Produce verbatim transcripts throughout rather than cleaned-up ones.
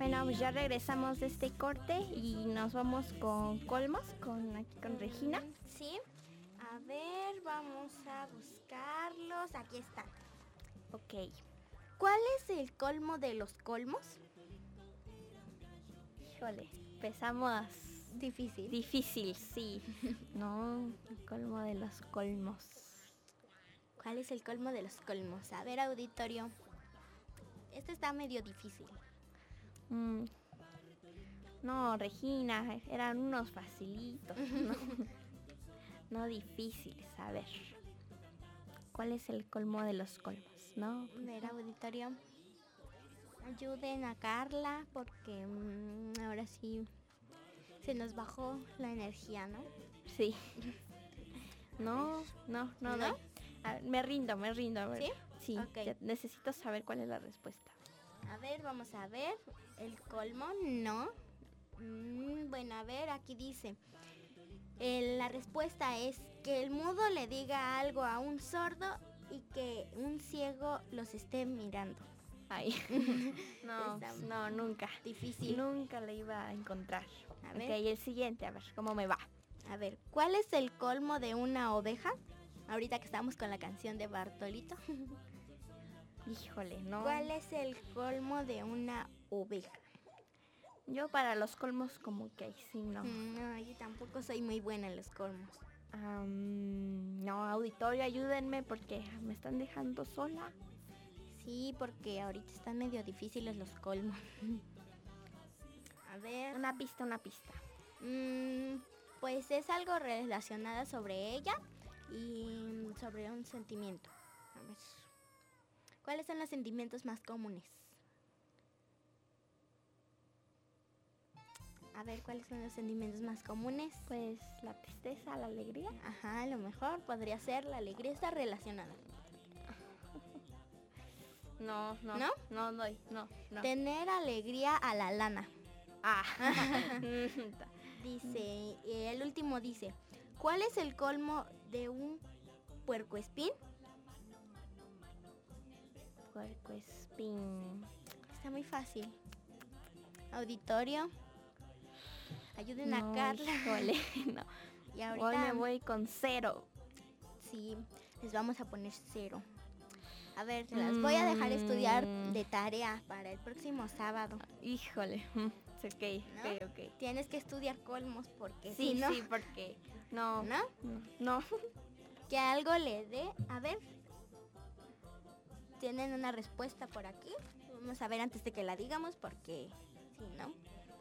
Bueno, pues ya regresamos de este corte y nos vamos con colmos, con aquí con Regina. Sí. A ver, vamos a buscarlos. Aquí están. Ok. ¿Cuál es el colmo de los colmos? Híjole, empezamos Difícil. difícil, sí. No, el colmo de los colmos. ¿Cuál es el colmo de los colmos? A ver, auditorio. Este está medio difícil. Mm. No, Regina, eran unos facilitos, ¿no? No difíciles, a ver. ¿Cuál es el colmo de los colmos, no? A ver, auditorio. Ayuden a Carla porque mmm, ahora sí se nos bajó la energía, ¿no? Sí. No, no, no, ¿No? no. A ver, me rindo, me rindo. A ver. ¿Sí? Sí, Ok. ya necesito saber cuál es la respuesta. A ver, vamos a ver. El colmo, no. Mm, bueno, a ver, aquí dice. Eh, la respuesta es que el mudo le diga algo a un sordo y que un ciego los esté mirando. Ay, no, Está no, nunca. difícil. Nunca le iba a encontrar. A Ok, ver. el siguiente, a ver, ¿cómo me va? A ver, ¿cuál es el colmo de una oveja? Ahorita que estamos con la canción de Bartolito. Híjole, no. ¿Cuál es el colmo de una oveja? Yo para los colmos como que ahí sí, no. Mm, No, yo tampoco soy muy buena en los colmos. Um, no, auditorio, ayúdenme porque me están dejando sola. Sí, porque ahorita están medio difíciles los colmos. A ver. Una pista, una pista. Mm, pues es algo relacionado sobre ella y sobre un sentimiento. A ver. ¿Cuáles son los sentimientos más comunes? A ver, ¿cuáles son los sentimientos más comunes? Pues la tristeza, la alegría. Ajá, a lo mejor podría ser la alegría está relacionada. No, no. ¿No? No doy, no, no. Tener alegría a la lana. Ah. Dice, y el último dice, ¿cuál es el colmo de un puercoespín? Puercoespín. Está muy fácil. Auditorio, ayuden a No, Carla. híjole, no. Y ahorita Hoy me voy con cero. sí, les vamos a poner cero. A ver, te las voy a dejar estudiar Mm. de tarea para el próximo sábado. Híjole. mm, Ok, ¿No? ok, ok. Tienes que estudiar colmos porque Sí, si no, sí, porque no. ¿no? No. no. Que algo le dé. A ver, tienen una respuesta por aquí. Vamos a ver antes de que la digamos porque si no.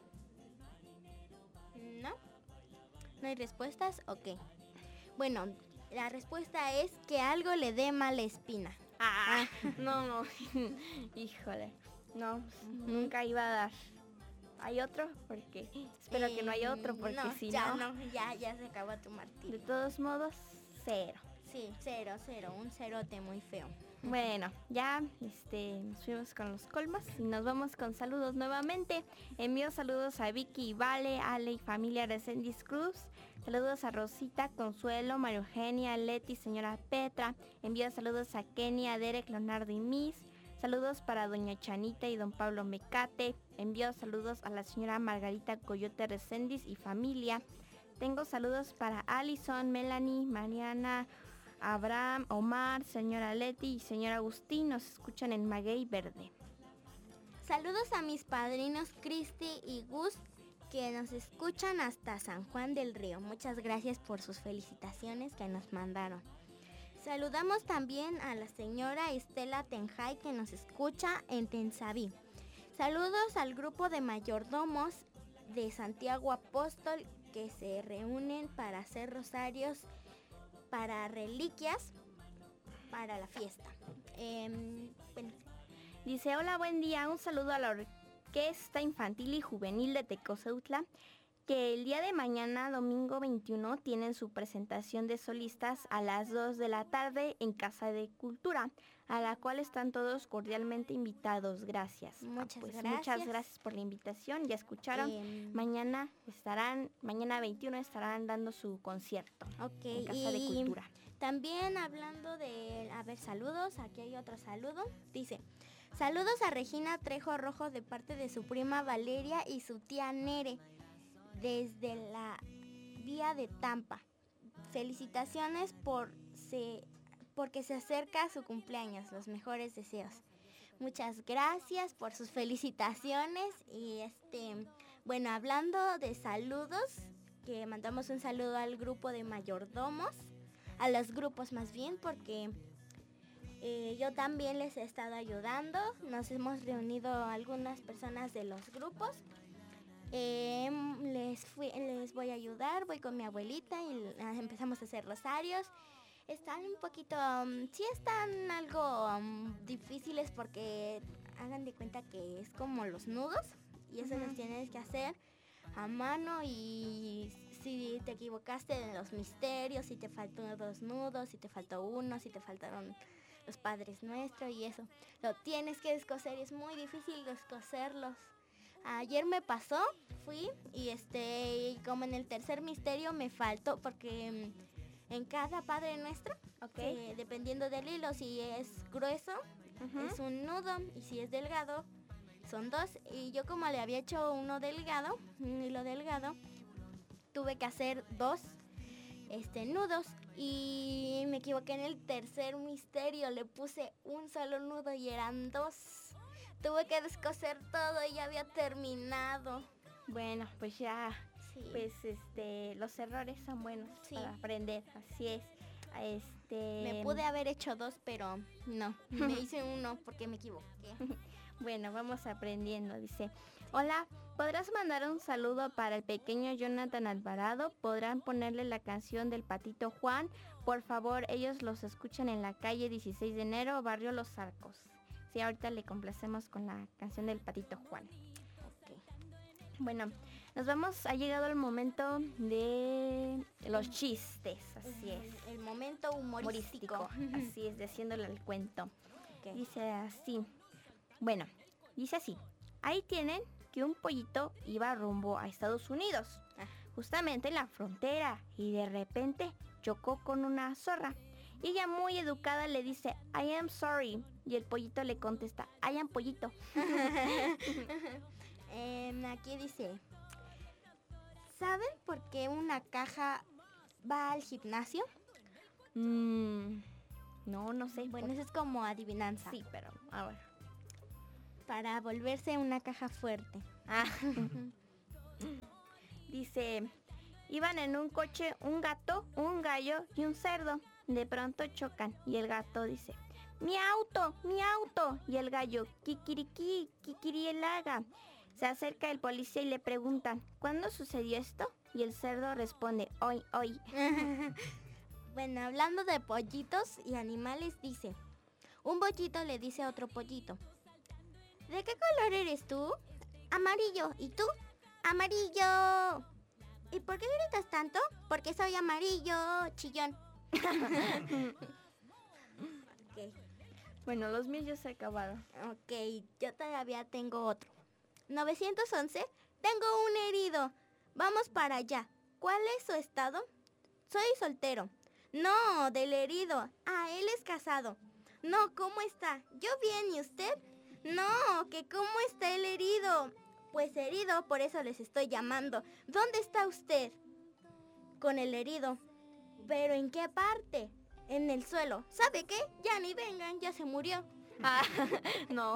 ¿No? ¿No hay respuestas? Ok. Bueno, la respuesta es que algo le dé mala espina. Ah, no, no. Híjole. No, nunca iba a dar. ¿Hay otro? Porque espero que no haya otro, porque no, si ya no, no, ya, ya se acabó tu de martirio. todos modos, cero. Sí, cero, cero, un cerote muy feo. Bueno, ya este, nos fuimos con los colmos y nos vamos con saludos nuevamente. Envío saludos a Vicky y Vale, Ale y familia de Sendis Cruz. Saludos a Rosita, Consuelo, María Eugenia, Leti, señora Petra. Envío saludos a Kenia, Derek, Leonardo y Miss. Saludos para doña Chanita y don Pablo Mecate. Envío saludos a la señora Margarita Coyote Recendis y familia. Tengo saludos para Alison, Melanie, Mariana, Abraham, Omar, señora Leti y señor Agustín. Nos escuchan en Maguey Verde. Saludos a mis padrinos Cristi y Gus que nos escuchan hasta San Juan del Río. Muchas gracias por sus felicitaciones que nos mandaron. Saludamos también a la señora Estela Tenjay que nos escucha en Tensabí. Saludos al grupo de mayordomos de Santiago Apóstol que se reúnen para hacer rosarios para reliquias para la fiesta. Eh, bueno. Dice, hola, buen día. Un saludo a la Orquesta Infantil y Juvenil de Tecozautla, que el día de mañana, domingo veintiuno, tienen su presentación de solistas a las dos de la tarde en Casa de Cultura, a la cual están todos cordialmente invitados. Gracias. Muchas Ah, pues, gracias. Muchas gracias por la invitación. Ya escucharon. Eh, mañana estarán, mañana veintiuno estarán dando su concierto Ok, en Casa de y Cultura. también hablando de, a ver, saludos, aquí hay otro saludo. Dice, Saludos a Regina Trejo Rojo de parte de su prima Valeria y su tía Nere desde la vía de Tampa. Felicitaciones por se, porque se acerca a su cumpleaños. Los mejores deseos. Muchas gracias por sus felicitaciones. Y este, bueno, hablando de saludos, que mandamos un saludo al grupo de mayordomos, a los grupos más bien, porque eh, yo también les he estado ayudando. Nos hemos reunido algunas personas de los grupos. Eh, les, fui, les voy a ayudar, voy con mi abuelita y empezamos a hacer rosarios. Están un poquito, um, sí están algo um, difíciles porque hagan de cuenta que es como los nudos y eso uh-huh. los tienes que hacer a mano, y si te equivocaste en los misterios, si te faltó dos nudos, si te faltó uno, si te faltaron los Padres Nuestros y eso, lo tienes que descoser y es muy difícil descoserlos. Ayer me pasó, fui y este, como en el tercer misterio me faltó porque en cada Padre Nuestro, okay. eh, dependiendo del hilo, si es grueso, uh-huh. es un nudo, y si es delgado, son dos. Y yo como le había hecho uno delgado, un hilo delgado, tuve que hacer dos este, nudos, y me equivoqué en el tercer misterio, le puse un solo nudo y eran dos. Tuve que descoser todo y ya había terminado. Bueno, pues ya... Sí. Pues este, los errores son buenos sí. para aprender, así es. Este, me pude haber hecho dos, pero no, me hice uno porque me equivoqué. Bueno, vamos aprendiendo, dice. Hola, ¿podrás mandar un saludo para el pequeño Jonathan Alvarado? ¿Podrán ponerle la canción del Patito Juan? Por favor, ellos los escuchan en la calle dieciséis de enero, barrio Los Arcos. Sí, ahorita le complacemos con la canción del Patito Juan. Okay. Bueno, nos vamos, ha llegado el momento de los chistes, así es. El momento humorístico. humorístico así es, de haciéndole el cuento. Okay. Dice así, bueno, dice así. Ahí tienen que un pollito iba rumbo a Estados Unidos, ah. justamente en la frontera, y de repente chocó con una zorra. Y ella muy educada le dice, I am sorry. Y el pollito le contesta, I am pollito. eh, aquí dice... ¿Saben por qué una caja va al gimnasio? Mm, no, no sé. Bueno, eso es como adivinanza. Sí, pero a ver. Para volverse una caja fuerte. Ah. Dice, iban en un coche un gato, un gallo y un cerdo. De pronto chocan y el gato dice, mi auto, mi auto. Y el gallo, kikiriki, kikirielaga. Se acerca el policía y le preguntan, ¿cuándo sucedió esto? Y el cerdo responde, hoy, hoy. Bueno, hablando de pollitos y animales, dice, un pollito le dice a otro pollito, ¿de qué color eres tú? Amarillo. ¿Y tú? Amarillo. ¿Y por qué gritas tanto? Porque soy amarillo, chillón. Okay. Bueno, los míos ya se acabaron. Ok, yo todavía tengo otro. novecientos once, tengo un herido. Vamos para allá. ¿Cuál es su estado? Soy soltero. No, del herido. Ah, él es casado. No, ¿cómo está? Yo bien, ¿y usted? No, que ¿cómo está el herido? Pues herido, por eso les estoy llamando. ¿Dónde está usted? Con el herido. ¿Pero en qué parte? En el suelo. ¿Sabe qué? Ya ni vengan, ya se murió. Ah, no.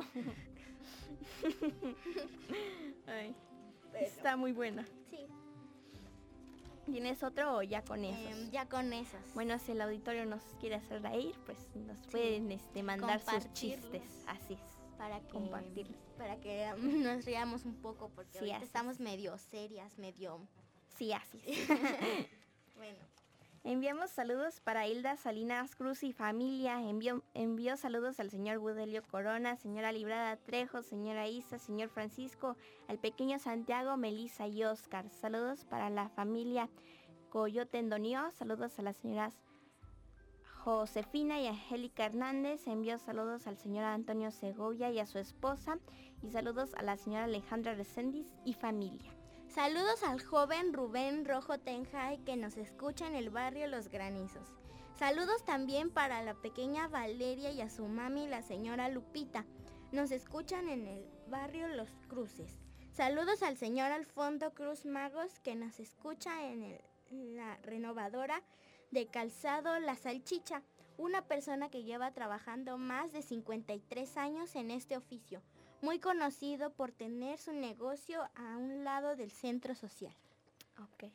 Ay, bueno. Está muy buena. Sí. ¿Tienes otro o ya con esos? Eh, ya con esos. Bueno, si el auditorio nos quiere hacer reír, pues nos sí. pueden este, mandar sus chistes. Así es. Para que, compartirlos. Para que um, nos riamos un poco, porque sí, estamos medio serias, medio... Sí, así es. Bueno. Enviamos saludos para Hilda Salinas Cruz y familia. Envió, envió saludos al señor Budelio Corona, señora Librada Trejo, señora Isa, señor Francisco, al pequeño Santiago, Melissa y Oscar. Saludos para la familia Coyote Endonió. Saludos a las señoras Josefina y Angélica Hernández. Envió saludos al señor Antonio Segovia y a su esposa. Y saludos a la señora Alejandra Reséndiz y familia. Saludos al joven Rubén Rojo Tenjay que nos escucha en el barrio Los Granizos. Saludos también para la pequeña Valeria y a su mami, la señora Lupita. Nos escuchan en el barrio Los Cruces. Saludos al señor Alfonso Cruz Magos, que nos escucha en el, la renovadora de Calzado La Salchicha, una persona que lleva trabajando más de cincuenta y tres años en este oficio, muy conocido por tener su negocio a un lado del centro social. Ok.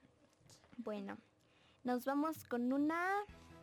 Bueno, nos vamos con una...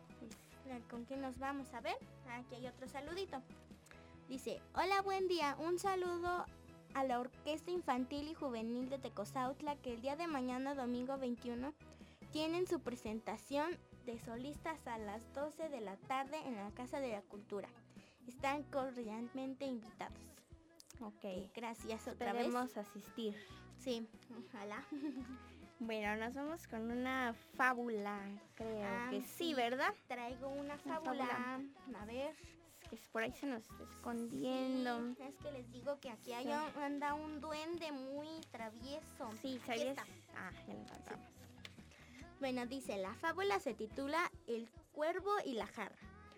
¿Con qué nos vamos? A ver, aquí hay otro saludito. Dice, hola, buen día, un saludo a la Orquesta Infantil y Juvenil de Tecozautla, que el día de mañana, domingo veintiuno, tienen su presentación de solistas a las doce de la tarde en la Casa de la Cultura. Están cordialmente invitados. Ok, gracias otra vez. Esperemos asistir. Sí, ojalá. Bueno, nos vamos con una fábula, creo ah, que sí, sí, ¿verdad? Traigo una fábula. una fábula. A ver. Es que por ahí se nos está escondiendo. Sí, es que les digo que aquí hay un, anda un duende muy travieso. Sí, ¿sabías? Ah, ya lo encontramos. Sí. Bueno, dice, la fábula se titula El cuervo y la jarra.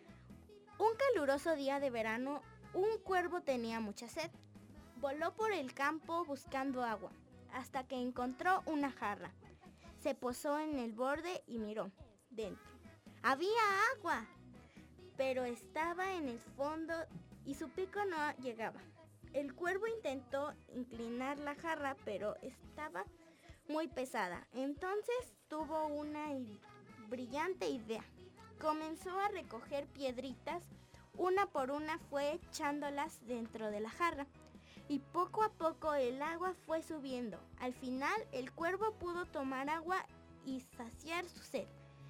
Un caluroso día de verano, un cuervo tenía mucha sed. Voló por el campo buscando agua, hasta que encontró una jarra. Se posó en el borde y miró dentro. Había agua, pero estaba en el fondo y su pico no llegaba. El cuervo intentó inclinar la jarra, pero estaba muy pesada. Entonces tuvo una i- brillante idea. Comenzó a recoger piedritas, una por una fue echándolas dentro de la jarra. Y poco a poco el agua fue subiendo. Al final el cuervo pudo tomar agua y saciar su sed.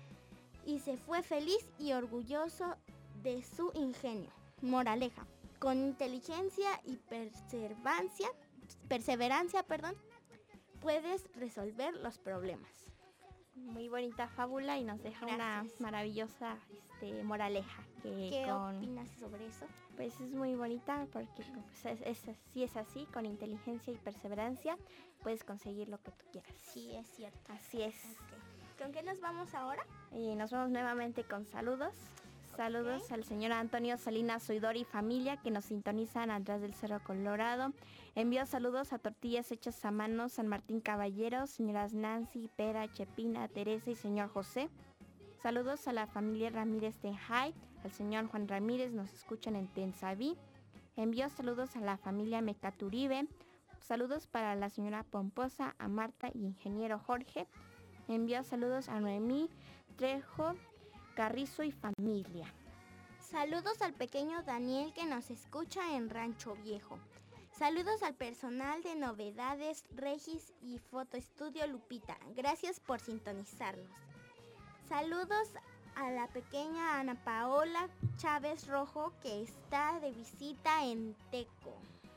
Y se fue feliz y orgulloso de su ingenio. Moraleja, con inteligencia y perseverancia, perseverancia, perdón, puedes resolver los problemas. Muy bonita fábula y nos deja Gracias. Una maravillosa este, moraleja. Que ¿Qué con, opinas sobre eso? Pues es muy bonita porque pues, es, es, si es así, con inteligencia y perseverancia, puedes conseguir lo que tú quieras. Sí, es cierto. Así es. Okay. ¿Con qué nos vamos ahora? Y nos vamos nuevamente con saludos. Saludos okay. al señor Antonio Salinas Oidor y familia que nos sintonizan atrás del Cerro Colorado. Envío saludos a Tortillas Hechas a Mano, San Martín Caballero, señoras Nancy, Pera, Chepina, Teresa y señor José. Saludos a la familia Ramírez Tenjay, al señor Juan Ramírez, nos escuchan en Tensabí. Envío saludos a la familia Mecaturibe. Saludos para la señora Pomposa, a Marta y ingeniero Jorge. Envío saludos a Noemí Trejo, Carrizo y familia. Saludos al pequeño Daniel que nos escucha en Rancho Viejo. Saludos al personal de Novedades Regis y Fotoestudio Lupita. Gracias por sintonizarnos. Saludos a la pequeña Ana Paola Chávez Rojo que está de visita en Teco.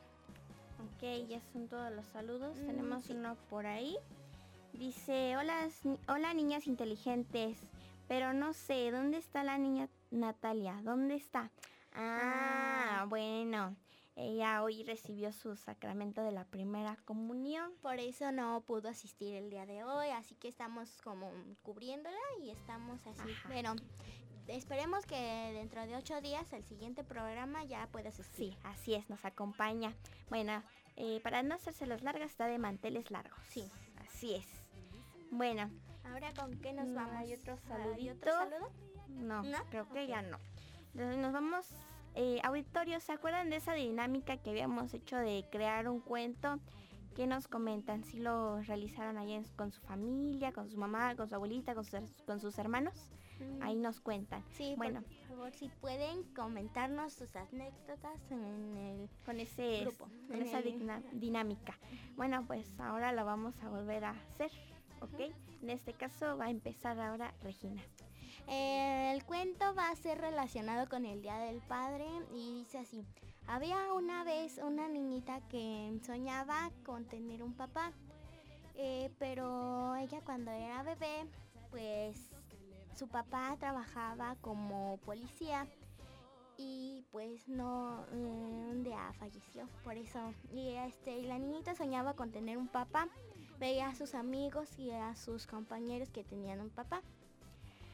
Ok, ya son todos los saludos. Mm, Tenemos sí. uno por ahí. Dice, hola, hola niñas inteligentes. Pero no sé, ¿dónde está la niña Natalia? ¿Dónde está? Ah, ah, bueno, ella hoy recibió su sacramento de la primera comunión. Por eso no pudo asistir el día de hoy, así que estamos como cubriéndola y estamos así. Ajá. Pero esperemos que dentro de ocho días, el siguiente programa ya pueda asistir. Sí, así es, nos acompaña. Bueno, eh, para no hacerse las largas, está de manteles largos. Sí. Así es. Bueno. ¿Ahora con qué nos vamos? ¿Hay otro saludito? ¿Hay otro saludo? No, ¿No? creo okay. que ya no. Entonces nos vamos, eh, auditorio, ¿se acuerdan de esa dinámica que habíamos hecho de crear un cuento? ¿Qué nos comentan? ¿Si lo realizaron allá con su familia, con su mamá, con su abuelita, con sus, con sus hermanos? Mm. Ahí nos cuentan. Sí, bueno, por favor, si pueden comentarnos sus anécdotas en el con ese grupo, con esa el... dinámica. Bueno, pues ahora lo vamos a volver a hacer. ¿Ok? Uh-huh. En este caso va a empezar ahora Regina. Eh, el cuento va a ser relacionado con el Día del Padre y dice así. Había una vez una niñita que soñaba con tener un papá, eh, pero ella cuando era bebé, pues su papá trabajaba como policía y pues no, eh, un día falleció, por eso. Y este, la niñita soñaba con tener un papá. Veía a sus amigos y a sus compañeros que tenían un papá.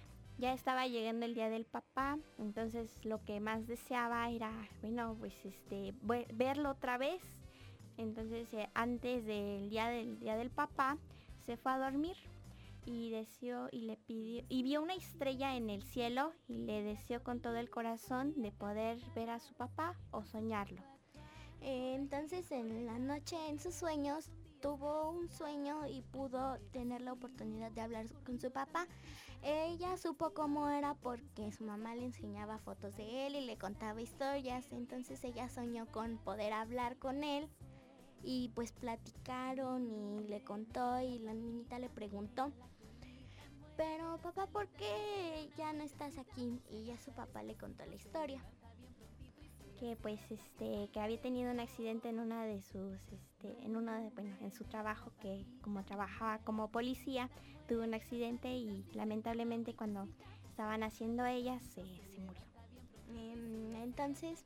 ya estaba llegando el día del papá, entonces lo que más deseaba era, bueno, pues este, verlo otra vez. Entonces eh, antes del día del día del papá se fue a dormir y deseó y le pidió y vio una estrella en el cielo y le deseó con todo el corazón de poder ver a su papá o soñarlo. Eh, entonces en la noche, en sus sueños, tuvo un sueño y pudo tener la oportunidad de hablar con su papá. Ella supo cómo era porque su mamá le enseñaba fotos de él y le contaba historias. Entonces ella soñó con poder hablar con él y pues platicaron y le contó y la niñita le preguntó, pero papá, ¿por qué ya no estás aquí? Y ya su papá le contó la historia. Que pues este que había tenido un accidente en una de sus este en una de, bueno, en su trabajo, que como trabajaba como policía tuvo un accidente y lamentablemente cuando estaban haciendo ella se, se murió. Entonces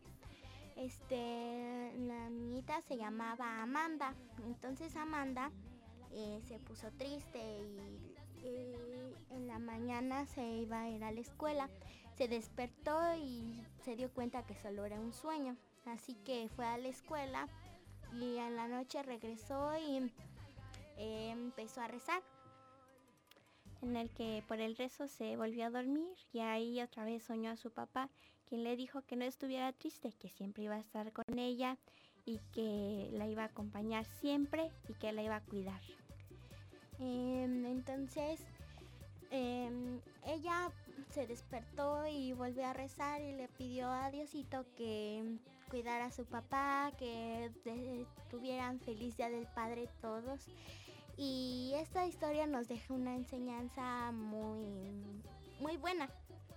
este la niñita se llamaba Amanda. Entonces Amanda eh, se puso triste y eh, en la mañana se iba a ir a la escuela. Se despertó y se dio cuenta que solo era un sueño, así que fue a la escuela y en la noche regresó y eh, empezó a rezar. En el que por el rezo se volvió a dormir y ahí otra vez soñó a su papá, quien le dijo que no estuviera triste, que siempre iba a estar con ella y que la iba a acompañar siempre y que la iba a cuidar. Eh, entonces eh, ella se despertó y volvió a rezar y le pidió a Diosito que cuidara a su papá, que de, tuvieran feliz Día del Padre todos. Y esta historia nos deja una enseñanza muy, muy buena.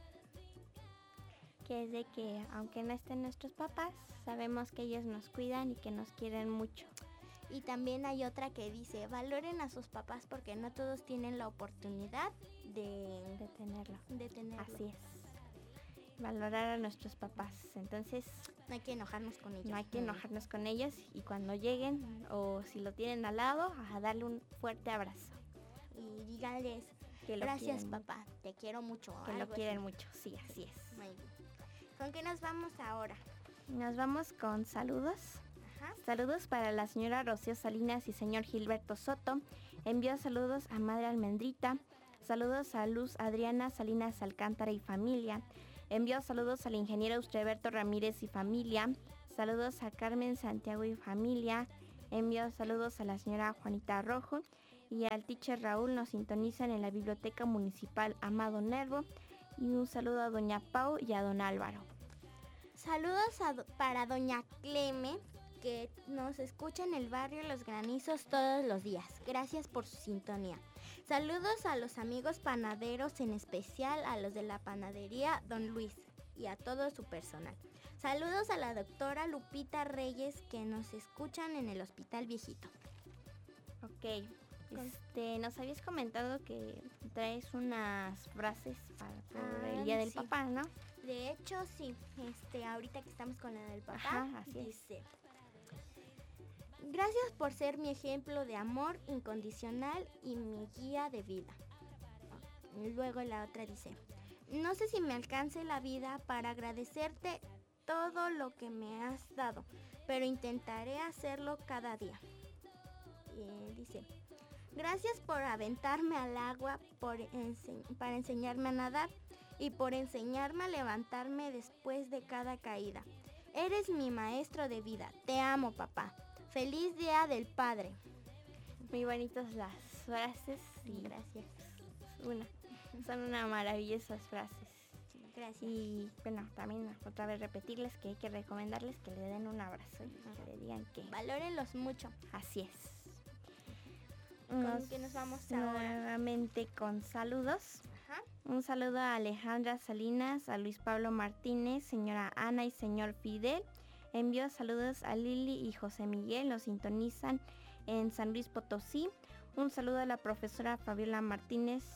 Que es de que aunque no estén nuestros papás, sabemos que ellos nos cuidan y que nos quieren mucho. Y también hay otra que dice, valoren a sus papás porque no todos tienen la oportunidad de, de tenerlo. de tenerlo. Así es. Valorar a nuestros papás. Entonces, no hay que enojarnos con ellos. No hay que enojarnos con ellos y cuando lleguen o si lo tienen al lado, a darle un fuerte abrazo. Y díganles, que gracias papá, mucho. Te quiero mucho. Que lo quieren así. Mucho, sí, así es. Muy bien. ¿Con qué nos vamos ahora? Nos vamos con saludos. Ajá. Saludos para la señora Rocío Salinas y señor Gilberto Soto. Envío saludos a Madre Almendrita. Saludos a Luz Adriana Salinas Alcántara y familia. Envío saludos al ingeniero Austreberto Ramírez y familia. Saludos a Carmen Santiago y familia. Envío saludos a la señora Juanita Rojo y al teacher Raúl. Nos sintonizan en la Biblioteca Municipal Amado Nervo. Y un saludo a doña Pau y a don Álvaro. Saludos a, para doña Cleme, que nos escucha en el barrio Los Granizos todos los días. Gracias por su sintonía. Saludos a los amigos panaderos, en especial a los de la panadería Don Luis y a todo su personal. Saludos a la doctora Lupita Reyes, que nos escuchan en el Hospital Viejito. Ok, este, nos habías comentado que traes unas frases para por ah, el Día del sí. Papá, ¿no? De hecho, sí. Este, ahorita que estamos con la del papá, Ajá, así dice... es. Gracias por ser mi ejemplo de amor incondicional y mi guía de vida. Luego la otra dice, no sé si me alcance la vida para agradecerte todo lo que me has dado, pero intentaré hacerlo cada día. Y dice, gracias por aventarme al agua por ense- para enseñarme a nadar y por enseñarme a levantarme después de cada caída. Eres mi maestro de vida. Te amo, papá. Feliz Día del Padre. Muy bonitas las frases. Y gracias. Una, son unas maravillosas frases. Gracias. Y bueno, también otra vez repetirles que hay que recomendarles que le den un abrazo y que le digan que... valórenlos mucho. Así es. ¿Con nos, qué nos vamos ahora? Nuevamente con saludos. Ajá. Un saludo a Alejandra Salinas, a Luis Pablo Martínez, señora Ana y señor Fidel. Envío saludos a Lili y José Miguel, nos sintonizan en San Luis Potosí. Un saludo a la profesora Fabiola Martínez